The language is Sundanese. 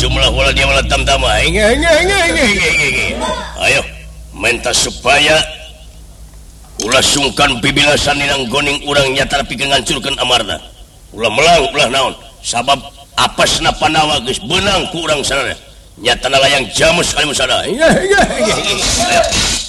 jumlah wala dia malah tam-tama. Ayo minta supaya ulah sungkan pibilasan ninang goning urang nyata pikeun ngancurkeun amarna. Ulah melang ulah naon sabab apasna Pandawa geus beunang ku urang sadaya nyatana layang jamus kali musada. Ayo